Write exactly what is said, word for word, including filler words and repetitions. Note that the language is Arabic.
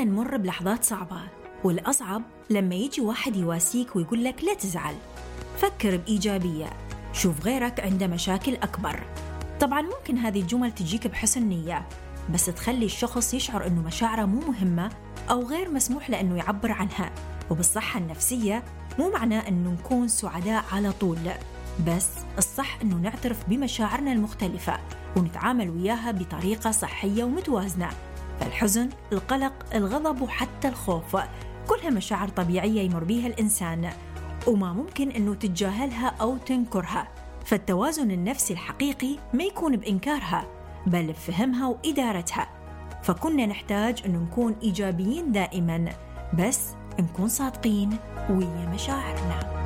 نمر بلحظات صعبة، والأصعب لما يجي واحد يواسيك ويقول لك لا تزعل، فكر بإيجابية، شوف غيرك عنده مشاكل أكبر. طبعاً ممكن هذه الجمل تجيك بحسن نية، بس تخلي الشخص يشعر أنه مشاعره مو مهمة أو غير مسموح لأنه يعبر عنها. وبالصحة النفسية مو معناه أنه نكون سعداء على طول، بس الصح أنه نعترف بمشاعرنا المختلفة ونتعامل وياها بطريقة صحية ومتوازنة. فالحزن، القلق، الغضب وحتى الخوف كلها مشاعر طبيعية يمر بيها الإنسان، وما ممكن أنه تتجاهلها أو تنكرها. فالتوازن النفسي الحقيقي ما يكون بإنكارها، بل بفهمها وإدارتها. فكنا نحتاج أنه نكون إيجابيين دائما، بس نكون صادقين ويا مشاعرنا.